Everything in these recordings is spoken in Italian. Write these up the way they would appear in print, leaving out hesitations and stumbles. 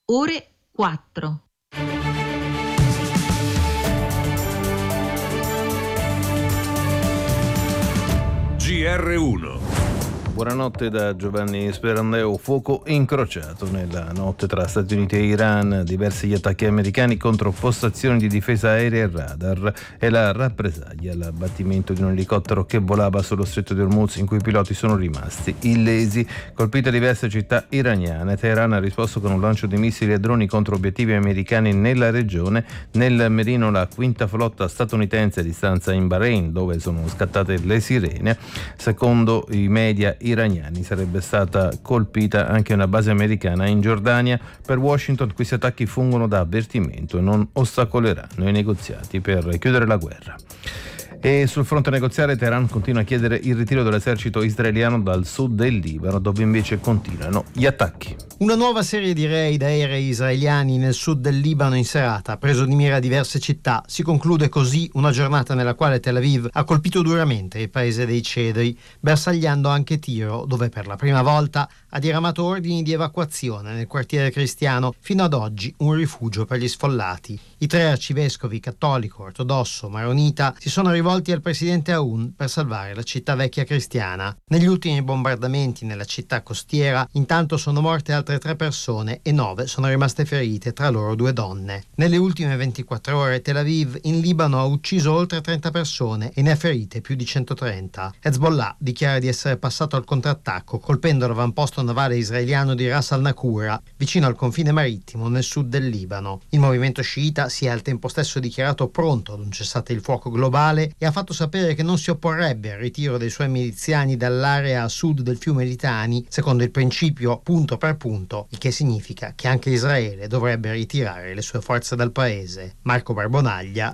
ore 4. GR1. Buonanotte da Giovanni Sperandeo. Fuoco incrociato nella notte tra Stati Uniti e Iran, diversi gli attacchi americani contro postazioni di difesa aerea e radar e la rappresaglia all'abbattimento di un elicottero che volava sullo stretto di Hormuz, in cui i piloti sono rimasti illesi. Colpite diverse città iraniane, Teheran ha risposto con un lancio di missili e droni contro obiettivi americani nella regione. Nel mirino la quinta flotta statunitense di stanza in Bahrain, dove sono scattate le sirene. Secondo i media iraniani sarebbe stata colpita anche una base americana in Giordania. Per Washington questi attacchi fungono da avvertimento e non ostacoleranno i negoziati per chiudere la guerra. E sul fronte negoziale Teheran continua a chiedere il ritiro dell'esercito israeliano dal sud del Libano, dove invece continuano gli attacchi. Una nuova serie di raid aerei israeliani nel sud del Libano in serata ha preso di mira diverse città. Si conclude così una giornata nella quale Tel Aviv ha colpito duramente il paese dei cedri, bersagliando anche Tiro, dove per la prima volta ha diramato ordini di evacuazione nel quartiere cristiano, fino ad oggi un rifugio per gli sfollati. I 3 arcivescovi cattolico, ortodosso, maronita si sono rivolti al presidente Aoun per salvare la città vecchia cristiana. Negli ultimi bombardamenti nella città costiera, intanto sono morte altre 3 persone e 9 sono rimaste ferite, tra loro 2 donne. Nelle ultime 24 ore Tel Aviv in Libano ha ucciso oltre 30 persone e ne ha ferite più di 130. Hezbollah dichiara di essere passato al contrattacco, colpendo l'avamposto navale israeliano di Ras al-Nakura, vicino al confine marittimo nel sud del Libano. Il movimento sciita si è al tempo stesso dichiarato pronto ad un cessate il fuoco globale e ha fatto sapere che non si opporrebbe al ritiro dei suoi miliziani dall'area a sud del fiume Litani, secondo il principio punto per punto, il che significa che anche Israele dovrebbe ritirare le sue forze dal paese. Marco Barbonaglia,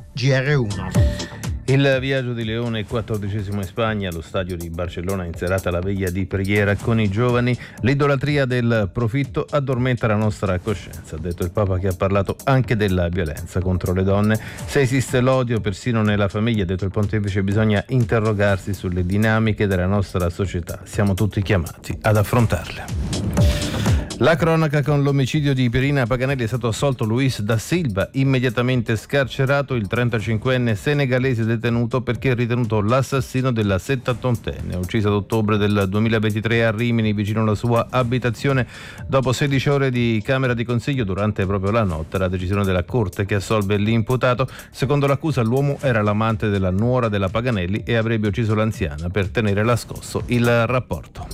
GR1. Il viaggio di Leone, 14° in Spagna, allo stadio di Barcellona in serata la veglia di preghiera con i giovani. L'idolatria del profitto addormenta la nostra coscienza, ha detto il Papa, che ha parlato anche della violenza contro le donne. Se esiste l'odio persino nella famiglia, ha detto il Pontefice, bisogna interrogarsi sulle dinamiche della nostra società. Siamo tutti chiamati ad affrontarle. La cronaca con l'omicidio di Pierina Paganelli. È stato assolto Luis da Silva, immediatamente scarcerato il 35enne senegalese detenuto perché è ritenuto l'assassino della 71enne, uccisa ad ottobre del 2023 a Rimini, vicino alla sua abitazione. Dopo 16 ore di camera di consiglio, durante proprio la notte, la decisione della Corte che assolve l'imputato. Secondo l'accusa, l'uomo era l'amante della nuora della Paganelli e avrebbe ucciso l'anziana per tenere nascosto il rapporto.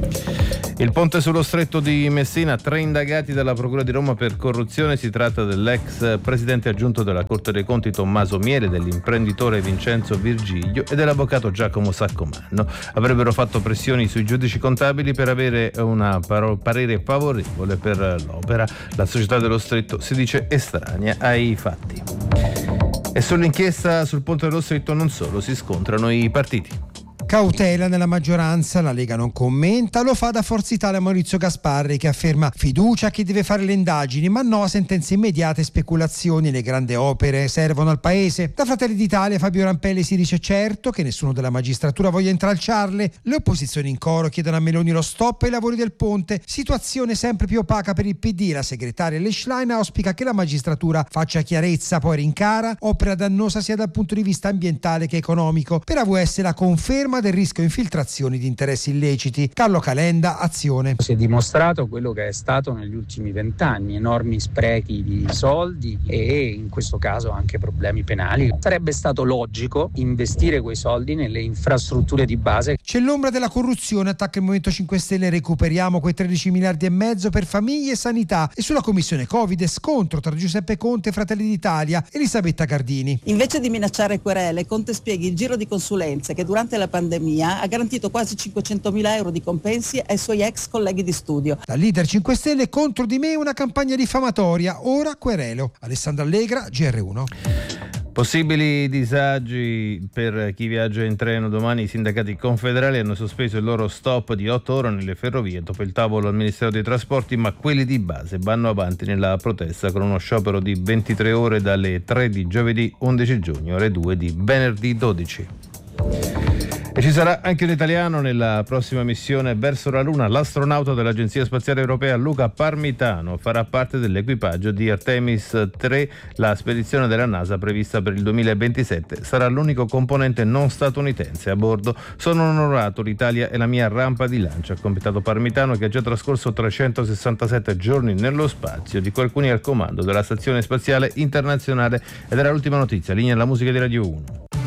Il ponte sullo stretto di Messina, 3 indagati dalla Procura di Roma per corruzione. Si tratta dell'ex presidente aggiunto della Corte dei Conti Tommaso Miele, dell'imprenditore Vincenzo Virgilio e dell'avvocato Giacomo Saccomanno. Avrebbero fatto pressioni sui giudici contabili per avere un parere favorevole per l'opera. La società dello stretto si dice estranea ai fatti. E sull'inchiesta sul ponte dello stretto non solo si scontrano i partiti. Cautela nella maggioranza, la Lega non commenta, lo fa da Forza Italia Maurizio Gasparri, che afferma fiducia a chi deve fare le indagini, ma no a sentenze immediate e speculazioni. Le grandi opere servono al paese. Da Fratelli d'Italia Fabio Rampelli si dice certo che nessuno della magistratura voglia intralciarle. Le opposizioni in coro chiedono a Meloni lo stop ai lavori del ponte, situazione sempre più opaca per il PD. La segretaria Leschlein auspica che la magistratura faccia chiarezza, poi rincara opera dannosa sia dal punto di vista ambientale che economico. Per AVS la conferma del rischio infiltrazioni di interessi illeciti. Carlo Calenda, Azione. Si è dimostrato quello che è stato negli ultimi 20 anni, enormi sprechi di soldi e in questo caso anche problemi penali. Sarebbe stato logico investire quei soldi nelle infrastrutture di base. C'è l'ombra della corruzione, attacca il Movimento 5 Stelle, recuperiamo quei 13 miliardi e mezzo per famiglie e sanità. E sulla commissione Covid scontro tra Giuseppe Conte e Fratelli d'Italia, Elisabetta Gardini. Invece di minacciare querele, Conte spieghi il giro di consulenze che durante la pandemia ha garantito quasi 500.000 euro di compensi ai suoi ex colleghi di studio. La leader 5 Stelle, contro di me una campagna diffamatoria, ora querelo. Alessandra Allegra, GR1. Possibili disagi per chi viaggia in treno. Domani i sindacati confederali hanno sospeso il loro stop di 8 ore nelle ferrovie dopo il tavolo al Ministero dei Trasporti, ma quelli di base vanno avanti nella protesta con uno sciopero di 23 ore dalle 3 di giovedì 11 giugno alle 2 di venerdì 12. E ci sarà anche un italiano nella prossima missione verso la Luna. L'astronauta dell'Agenzia Spaziale Europea Luca Parmitano farà parte dell'equipaggio di Artemis 3. La spedizione della NASA prevista per il 2027 sarà l'unico componente non statunitense a bordo. Sono onorato, l'Italia è la mia rampa di lancio, ha commentato Parmitano, che ha già trascorso 367 giorni nello spazio, di cui alcuni al comando della Stazione Spaziale Internazionale. Ed era l'ultima notizia. Linea alla musica di Radio 1.